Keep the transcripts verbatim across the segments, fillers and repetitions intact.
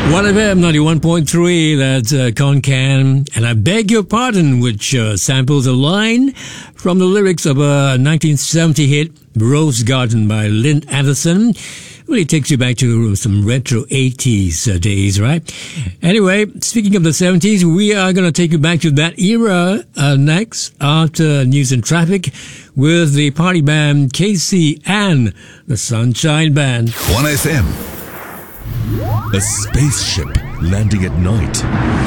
one F M ninety-one point three, that's uh, Concan. And I beg your pardon, which uh, samples a line from the lyrics of a nineteen seventy hit, Rose Garden by Lynn Anderson. Really takes you back to some retro eighties uh, days, right? Anyway, speaking of the seventies, we are going to take you back to that era uh, next after News and Traffic with the party band K C and the Sunshine Band. one F M. A spaceship landing at night.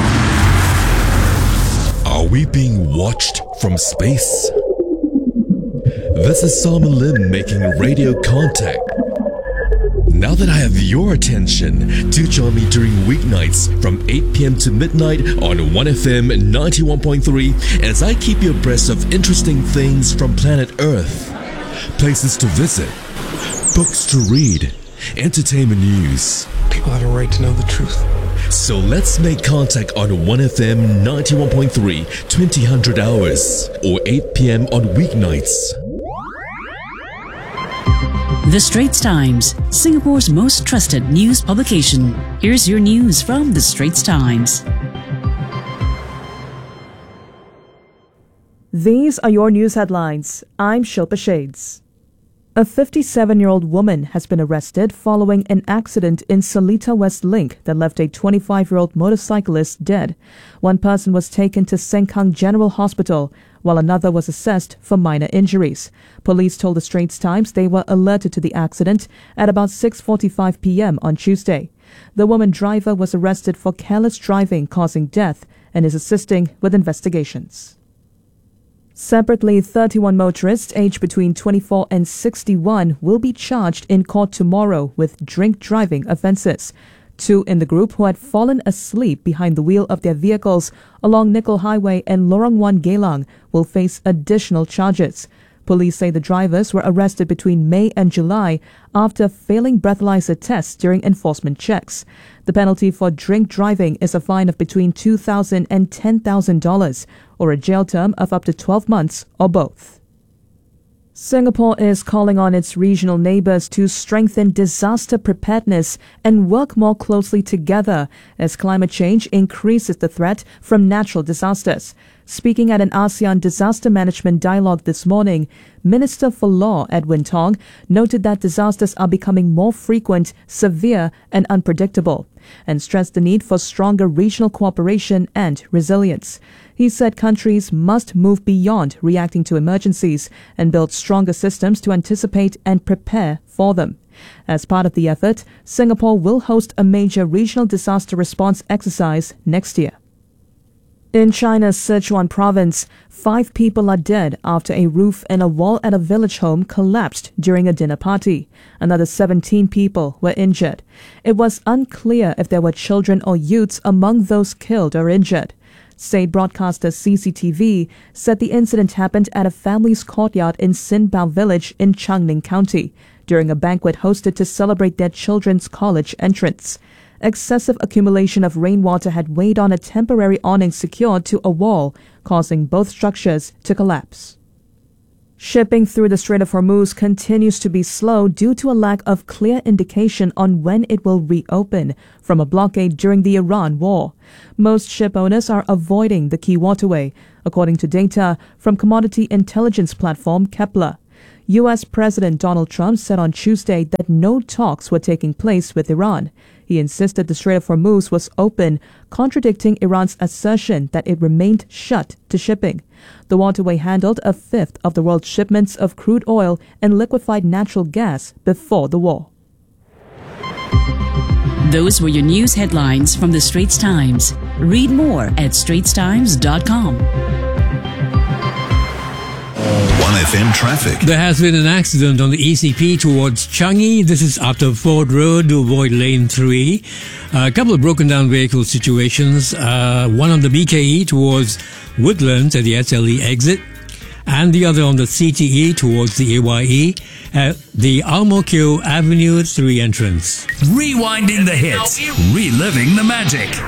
Are we being watched from space? This is Simon Lim making radio contact. Now that I have your attention, do join me during weeknights from eight p.m. to midnight on one F M ninety-one point three as I keep you abreast of interesting things from planet Earth. Places to visit, books to read, entertainment news. People have a right to know the truth. So let's make contact on one F M ninety-one point three, twenty hundred hours, or eight p.m. on weeknights. The Straits Times, Singapore's most trusted news publication. Here's your news from The Straits Times. These are your news headlines. I'm Shilpa Shades. A fifty-seven-year-old woman has been arrested following an accident in Seletar West Link that left a twenty-five-year-old motorcyclist dead. One person was taken to Sengkang General Hospital, while another was assessed for minor injuries. Police told the Straits Times they were alerted to the accident at about six forty-five p.m. on Tuesday. The woman driver was arrested for careless driving causing death and is assisting with investigations. Separately, thirty-one motorists aged between twenty-four and sixty-one will be charged in court tomorrow with drink driving offences. Two in the group who had fallen asleep behind the wheel of their vehicles along Nickel Highway and Lorong one Geylang will face additional charges. Police say the drivers were arrested between May and July after failing breathalyzer tests during enforcement checks. The penalty for drink driving is a fine of between two thousand dollars and ten thousand dollars or a jail term of up to twelve months or both. Singapore is calling on its regional neighbours to strengthen disaster preparedness and work more closely together as climate change increases the threat from natural disasters. Speaking at an ASEAN Disaster Management Dialogue this morning, Minister for Law Edwin Tong noted that disasters are becoming more frequent, severe and unpredictable, and stressed the need for stronger regional cooperation and resilience. He said countries must move beyond reacting to emergencies and build stronger systems to anticipate and prepare for them. As part of the effort, Singapore will host a major regional disaster response exercise next year. In China's Sichuan province, five people are dead after a roof and a wall at a village home collapsed during a dinner party. Another seventeen people were injured. It was unclear if there were children or youths among those killed or injured. State broadcaster C C T V said the incident happened at a family's courtyard in Sinbao village in Changning County during a banquet hosted to celebrate their children's college entrance. Excessive accumulation of rainwater had weighed on a temporary awning secured to a wall, causing both structures to collapse. Shipping through the Strait of Hormuz continues to be slow due to a lack of clear indication on when it will reopen from a blockade during the Iran war. Most ship owners are avoiding the key waterway, according to data from commodity intelligence platform Kepler. U S President Donald Trump said on Tuesday that no talks were taking place with Iran. He insisted the Strait of Hormuz was open, contradicting Iran's assertion that it remained shut to shipping. The waterway handled a fifth of the world's shipments of crude oil and liquefied natural gas before the war. Those were your news headlines from The Straits Times. Read more at straits times dot com. one F M traffic. There has been an accident on the E C P towards Changi. This is after Ford Road to avoid lane three. Uh, a couple of broken down vehicle situations. Uh, one on the B K E towards Woodlands at the S L E exit, and the other on the C T E towards the A Y E at the Ang Mo Kio Avenue three entrance. Rewinding the hits, reliving the magic.